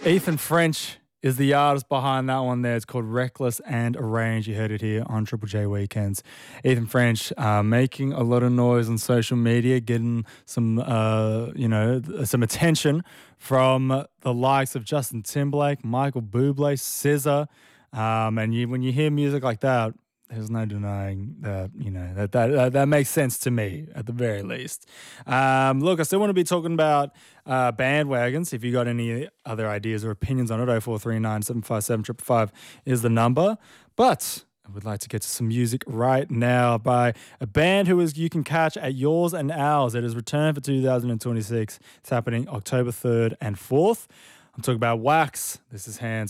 Ethan French is the artist behind that one there. It's called Reckless and Arranged. You heard it here on Triple J Weekends. Ethan French making a lot of noise on social media, getting some, some attention from the likes of Justin Timberlake, Michael Bublé, SZA. When you hear music like that, there's no denying that, that makes sense to me at the very least. Look, I still want to be talking about bandwagons. If you got any other ideas or opinions on it, 0439 757 555 is the number. But I would like to get to some music right now by a band you can catch at Yours and Ours. It has returned for 2026. It's happening October 3rd and 4th. I'm talking about Wax. This is Hands